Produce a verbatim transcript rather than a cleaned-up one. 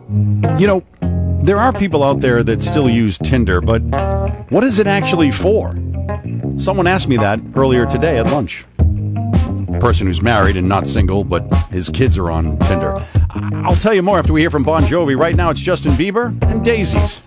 You know, there are people out there that still use Tinder, but what is it actually for? Someone asked me that earlier today at lunch. A person who's married and not single, but his kids are on Tinder. I'll tell you more after we hear from Bon Jovi. Right now, it's Justin Bieber and Daisies.